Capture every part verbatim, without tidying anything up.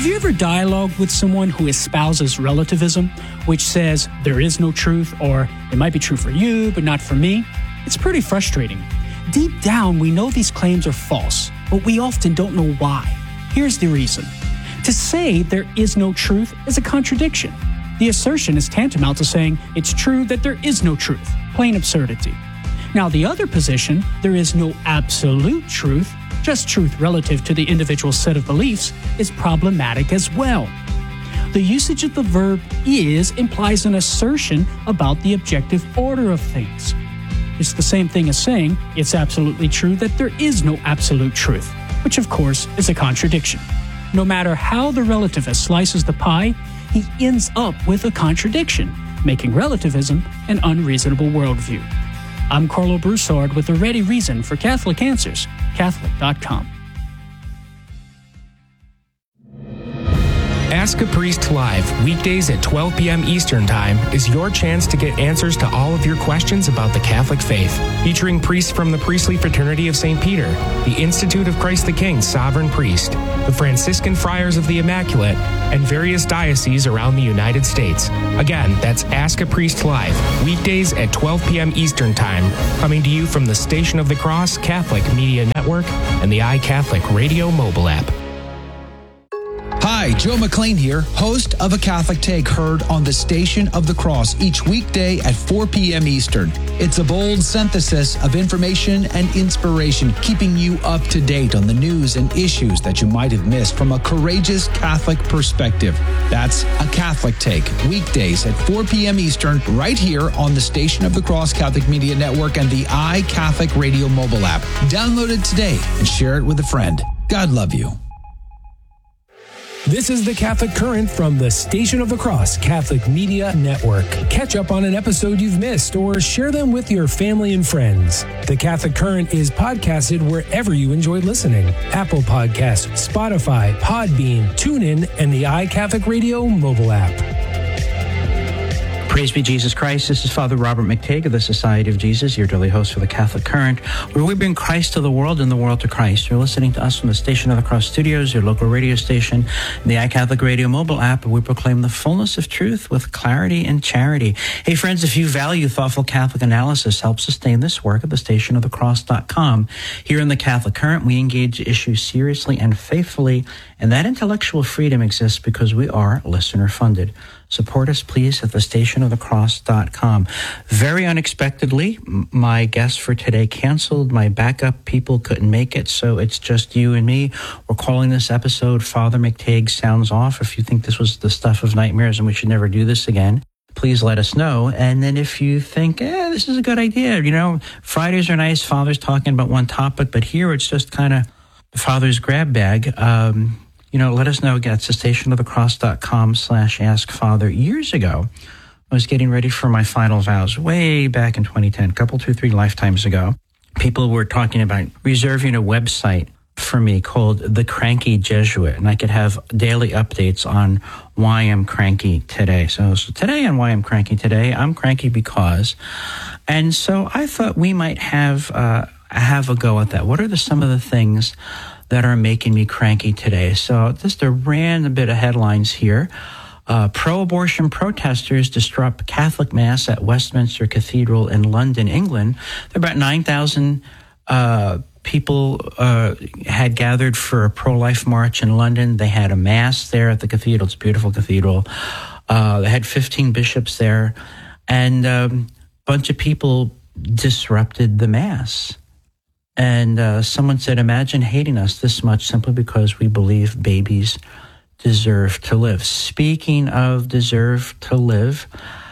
Have you ever dialogued with someone who espouses relativism, which says there is no truth, or it might be true for you, but not for me? It's pretty frustrating. Deep down, we know these claims are false, but we often don't know why. Here's the reason. To say there is no truth is a contradiction. The assertion is tantamount to saying it's true that there is no truth. Plain absurdity. Now, the other position, there is no absolute truth, just truth relative to the individual set of beliefs, is problematic as well. The usage of the verb is implies an assertion about the objective order of things. It's the same thing as saying it's absolutely true that there is no absolute truth, which of course is a contradiction. No matter how the relativist slices the pie, he ends up with a contradiction, making relativism an unreasonable worldview. I'm Carlo Broussard with a ready reason for Catholic Answers, Catholic dot com. Ask a Priest Live, weekdays at twelve p.m. Eastern Time, is your chance to get answers to all of your questions about the Catholic faith. Featuring priests from the Priestly Fraternity of Saint Peter, the Institute of Christ the King Sovereign Priest, the Franciscan Friars of the Immaculate, and various dioceses around the United States. Again, that's Ask a Priest Live, weekdays at twelve p.m. Eastern Time, coming to you from the Station of the Cross Catholic Media Network and the iCatholic Radio mobile app. Hi, Joe McLean here, host of A Catholic Take, heard on the Station of the Cross each weekday at four p.m. Eastern. It's a bold synthesis of information and inspiration, keeping you up to date on the news and issues that you might have missed from a courageous Catholic perspective. That's A Catholic Take, weekdays at four p.m. Eastern, right here on the Station of the Cross Catholic Media Network and the iCatholic Radio mobile app. Download it today and share it with a friend. God love you. This is the Catholic Current from the Station of the Cross Catholic Media Network. Catch up on an episode you've missed or share them with your family and friends. The Catholic Current is podcasted wherever you enjoy listening. Apple Podcasts, Spotify, Podbean, TuneIn, and the iCatholic Radio mobile app. Praise be Jesus Christ. This is Father Robert McTague of the Society of Jesus, your daily host for the Catholic Current, where we bring Christ to the world and the world to Christ. You're listening to us from the Station of the Cross Studios, your local radio station, and the iCatholic Radio mobile app, where we proclaim the fullness of truth with clarity and charity. Hey, friends, if you value thoughtful Catholic analysis, help sustain this work at the station of the cross dot com. Here in the Catholic Current, we engage issues seriously and faithfully, and that intellectual freedom exists because we are listener-funded. Support us, please, at the station of the cross dot com. Very unexpectedly, my guest for today canceled. My backup people couldn't make it, so it's just you and me. We're calling this episode Father McTague Sounds Off. If you think this was the stuff of nightmares and we should never do this again, please let us know. And then if you think, eh, this is a good idea, you know, Fridays are nice, Father's talking about one topic, but here it's just kind of Father's grab bag. Um, You know, let us know again. It's the station of the cross dot com slash ask father. Years ago, I was getting ready for my final vows way back in twenty ten, a couple, two, three lifetimes ago. People were talking about reserving a website for me called The Cranky Jesuit, and I could have daily updates on why I'm cranky today. So, so today on Why I'm Cranky Today, I'm cranky because. And so I thought we might have uh, have a go at that. What are the, some of the things that are making me cranky today? So just a random bit of headlines here. Uh, pro-abortion protesters disrupt Catholic Mass at Westminster Cathedral in London, England. There are about nine thousand uh, people uh, had gathered for a pro-life march in London. They had a Mass there at the cathedral. It's a beautiful cathedral. Uh, they had fifteen bishops there. And um, a bunch of people disrupted the Mass. And uh, someone said, imagine hating us this much simply because we believe babies deserve to live. Speaking of deserve to live,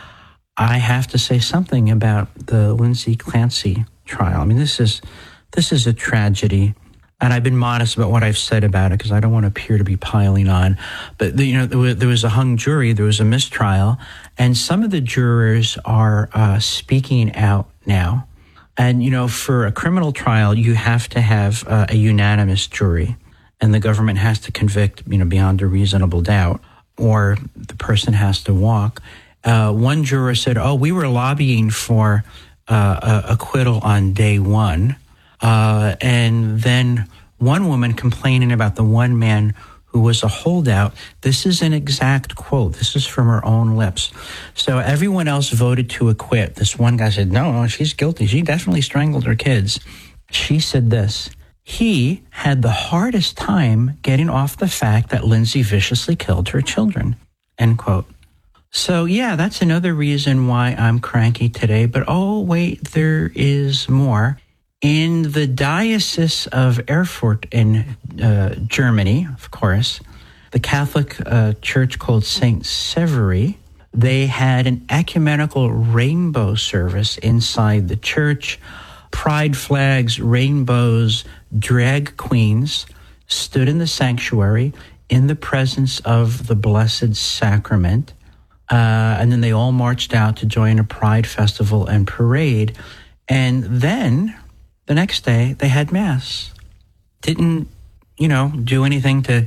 I have to say something about the Lindsay Clancy trial. I mean, this is this is a tragedy. And I've been modest about what I've said about it because I don't want to appear to be piling on. But, the, you know, there was, there was a hung jury, there was a mistrial, and some of the jurors are uh, speaking out now. And, you know, for a criminal trial, you have to have uh, a unanimous jury, and the government has to convict, you know, beyond a reasonable doubt, or the person has to walk. Uh, one juror said, oh, we were lobbying for uh, a acquittal on day one. Uh, and then one woman complaining about the one man who was a holdout. This is an exact quote. This is from her own lips. So everyone else voted to acquit. This one guy said, no, no, she's guilty. She definitely strangled her kids. She said this: he had the hardest time getting off the fact that Lindsay viciously killed her children, end quote. So yeah, that's another reason why I'm cranky today. But oh, wait, there is more. In the Diocese of Erfurt in uh, Germany, of course, the Catholic uh, church called Saint Severy, they had an ecumenical rainbow service inside the church. Pride flags, rainbows, drag queens stood in the sanctuary in the presence of the Blessed Sacrament. Uh, and then they all marched out to join a pride festival and parade. And then the next day they had mass. Didn't, you know, do anything to,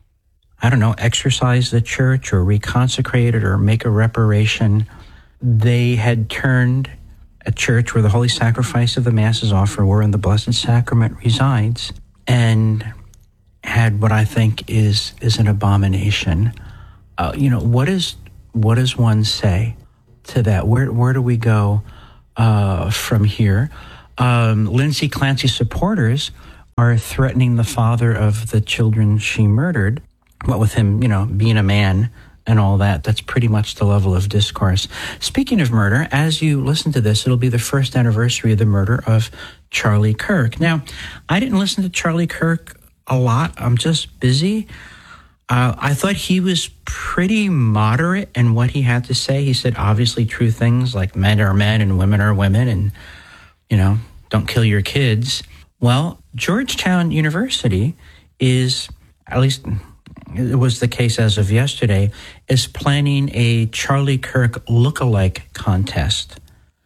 I don't know, exercise the church or reconsecrate it or make a reparation. They had turned a church where the holy sacrifice of the mass is offered, wherein the Blessed Sacrament resides, and had what I think is is an abomination. Uh, you know, what is what does one say to that? Where where do we go uh, from here? Um, Lindsay Clancy supporters are threatening the father of the children she murdered, what with him, you know, being a man and all that. That's pretty much the level of discourse. Speaking of murder, as you listen to this, it'll be the first anniversary of the murder of Charlie Kirk. Now, I didn't listen to Charlie Kirk a lot. I'm just busy. Uh, I thought he was pretty moderate in what he had to say. He said obviously true things like men are men and women are women and, you know, don't kill your kids. Well, Georgetown University is, at least it was the case as of yesterday, is planning a Charlie Kirk lookalike contest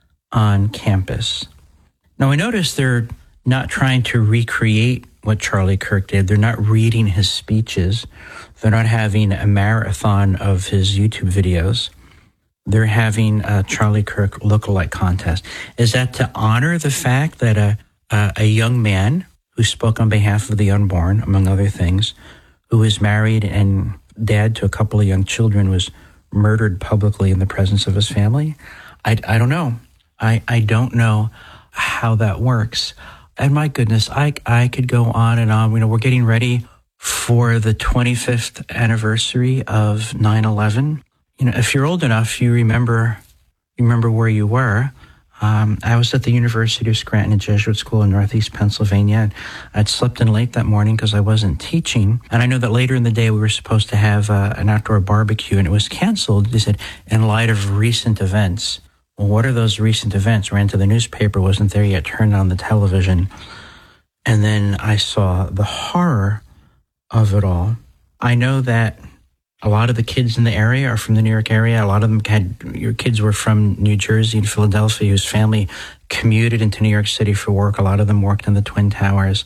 on campus. Now, I noticed they're not trying to recreate what Charlie Kirk did. They're not reading his speeches. They're not having a marathon of his YouTube videos. They're having a Charlie Kirk lookalike contest. Is that to honor the fact that a, a, a young man who spoke on behalf of the unborn, among other things, who was married and dad to a couple of young children, was murdered publicly in the presence of his family? I, I don't know. I, I don't know how that works. And my goodness, I, I could go on and on. You know, we're getting ready for the twenty-fifth anniversary of nine eleven. You know, if you're old enough, you remember, you remember where you were. Um, I was at the University of Scranton, a Jesuit school in Northeast Pennsylvania, and I'd slept in late that morning because I wasn't teaching. And I know that later in the day we were supposed to have uh, an outdoor barbecue, and it was canceled. They said, in light of recent events. Well, what are those recent events? Ran to the newspaper, wasn't there yet, turned on the television. And then I saw the horror of it all. I know that a lot of the kids in the area are from the New York area. A lot of them had, your kids were from New Jersey and Philadelphia, whose family commuted into New York City for work. A lot of them worked in the Twin Towers.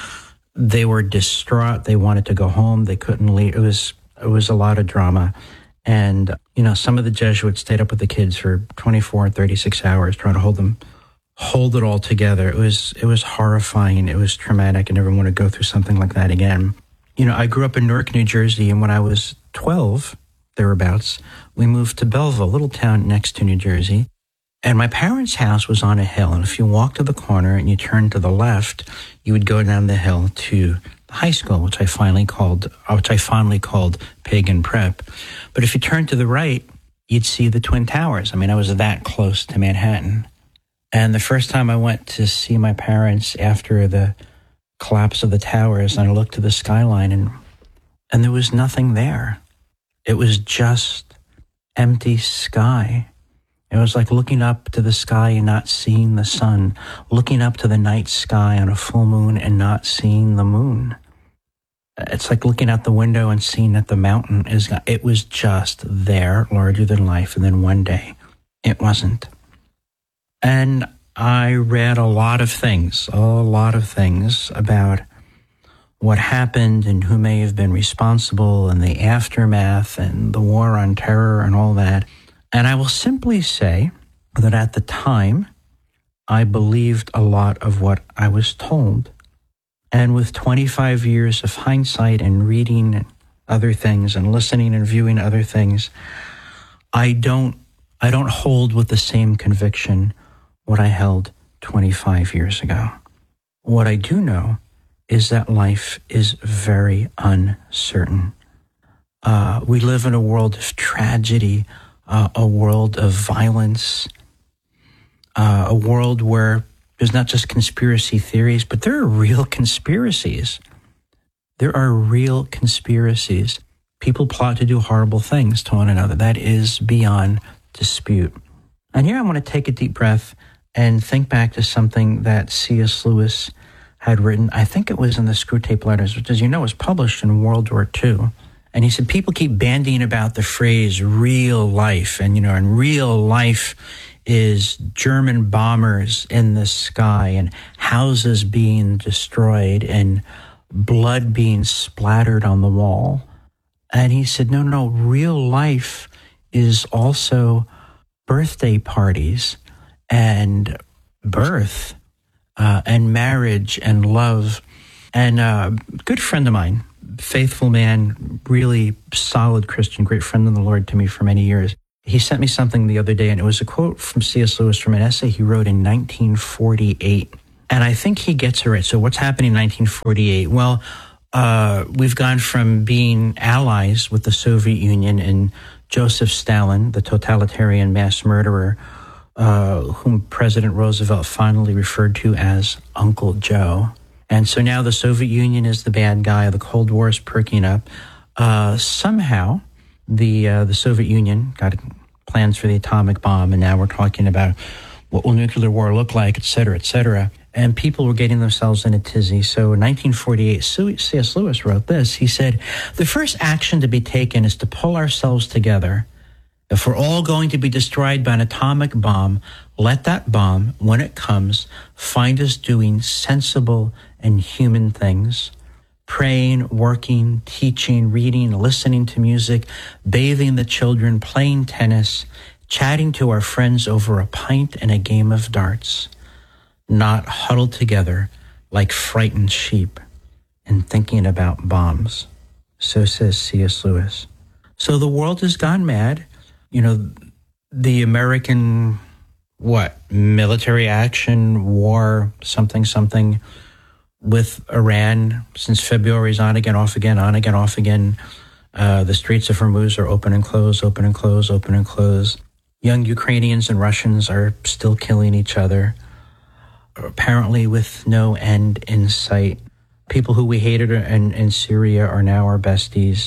They were distraught. They wanted to go home. They couldn't leave. It was, it was a lot of drama. And, you know, some of the Jesuits stayed up with the kids for twenty-four and thirty-six hours trying to hold them, hold it all together. It was, it was horrifying. It was traumatic. I never want to go through something like that again. You know, I grew up in Newark, New Jersey, and when I was twelve, thereabouts, we moved to Belleville, a little town next to New Jersey. And my parents' house was on a hill. And if you walked to the corner and you turned to the left, you would go down the hill to the high school, which I finally called, which I fondly called Pagan Prep. But if you turned to the right, you'd see the Twin Towers. I mean, I was that close to Manhattan. And the first time I went to see my parents after the collapse of the towers, and I looked to the skyline, and and there was nothing there. It was just empty sky. It was like looking up to the sky and not seeing the sun, looking up to the night sky on a full moon and not seeing the moon. It's like looking out the window and seeing that the mountain is, it was just there, larger than life, and then one day it wasn't. And I read a lot of things, a lot of things about what happened and who may have been responsible and the aftermath and the war on terror and all that. And I will simply say that at the time, I believed a lot of what I was told. And with twenty-five years of hindsight and reading other things and listening and viewing other things, I don't I don't hold with the same conviction what I held twenty-five years ago. What I do know is that life is very uncertain. Uh, we live in a world of tragedy, uh, a world of violence, uh, a world where there's not just conspiracy theories, but there are real conspiracies. There are real conspiracies. People plot to do horrible things to one another. That is beyond dispute. And here I want to take a deep breath and think back to something that C S Lewis had written. I think it was in the Screwtape Letters, which, as you know, was published in World War Two. And he said, people keep bandying about the phrase real life. And, you know, and real life is German bombers in the sky and houses being destroyed and blood being splattered on the wall. And he said, no, no, real life is also birthday parties and birth uh, and marriage and love. And a good friend of mine, faithful man, really solid Christian, great friend of the Lord to me for many years. He sent me something the other day, and it was a quote from C S Lewis from an essay he wrote in nineteen forty-eight. And I think he gets it right. So what's happening in nineteen forty-eight? Well, uh, we've gone from being allies with the Soviet Union and Joseph Stalin, the totalitarian mass murderer, uh, whom President Roosevelt finally referred to as Uncle Joe. And so now the Soviet Union is the bad guy. The Cold War is perking up. Uh, somehow, the uh, the Soviet Union got plans for the atomic bomb, and now we're talking about what will nuclear war look like, et cetera, et cetera. And people were getting themselves in a tizzy. So in nineteen forty-eight, C S Lewis wrote this. He said, the first action to be taken is to pull ourselves together. If we're all going to be destroyed by an atomic bomb, let that bomb, when it comes, find us doing sensible and human things. Praying, working, teaching, reading, listening to music, bathing the children, playing tennis, chatting to our friends over a pint and a game of darts. Not huddled together like frightened sheep and thinking about bombs. So says C S Lewis. So the world has gone mad. You know, the American, what, military action, war, something, something with Iran since February's on again, off again, on again, off again. Uh, the Straits of Hormuz are open and close, open and close, open and close. Young Ukrainians and Russians are still killing each other, apparently with no end in sight. People who we hated in, in Syria are now our besties.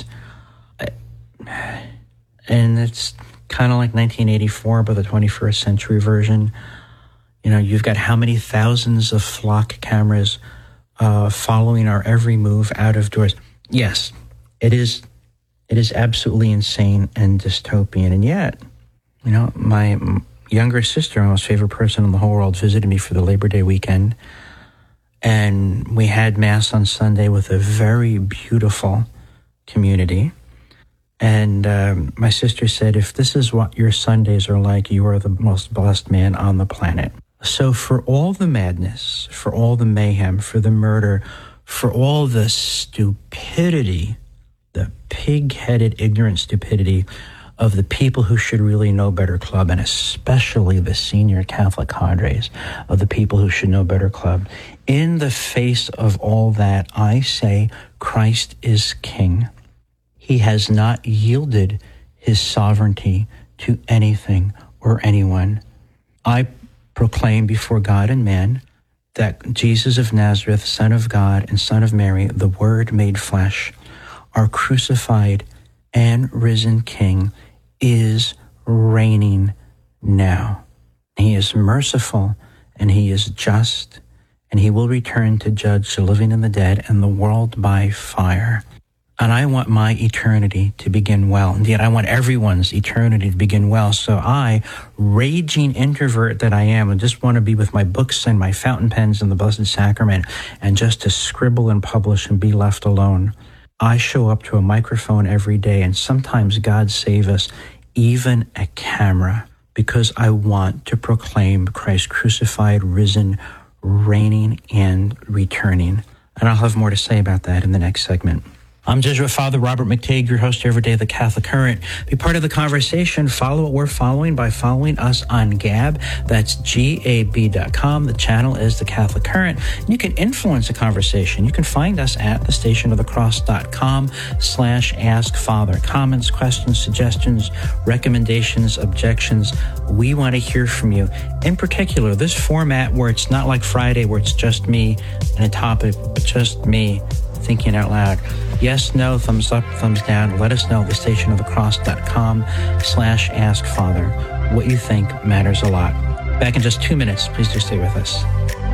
And it's kind of like nineteen eighty-four, but the twenty-first century version. You know, you've got how many thousands of flock cameras uh, following our every move out of doors. Yes, it is it is absolutely insane and dystopian. And yet, you know, my younger sister, my most favorite person in the whole world, visited me for the Labor Day weekend. And we had Mass on Sunday with a very beautiful community. And um, my sister said, if this is what your Sundays are like, you are the most blessed man on the planet. So for all the madness, for all the mayhem, for the murder, for all the stupidity, the pig-headed, ignorant stupidity of the people who should really know better club, and especially the senior Catholic cadres of the people who should know better club, in the face of all that, I say Christ is King. He has not yielded his sovereignty to anything or anyone. I proclaim before God and man that Jesus of Nazareth, Son of God and Son of Mary, the Word made flesh, our crucified and risen King, is reigning now. He is merciful and he is just, and he will return to judge the living and the dead and the world by fire. And I want my eternity to begin well. Indeed, I want everyone's eternity to begin well. So I, raging introvert that I am, and just want to be with my books and my fountain pens and the Blessed Sacrament and just to scribble and publish and be left alone. I show up to a microphone every day, and sometimes, God save us, even a camera, because I want to proclaim Christ crucified, risen, reigning, and returning. And I'll have more to say about that in the next segment. I'm Jesuit Father Robert McTague, your host every day of the Catholic Current. Be part of the conversation. Follow what we're following by following us on Gab. That's G A B dot com. The channel is the Catholic Current. You can influence the conversation. You can find us at the station of the cross dot com slash ask father. Comments, questions, suggestions, recommendations, objections. We want to hear from you. In particular, this format where it's not like Friday where it's just me and a topic, but just me thinking out loud. Yes, no, thumbs up, thumbs down. Let us know at the station of the cross dot com slash ask father. What you think matters a lot. Back in just two minutes. Please do stay with us.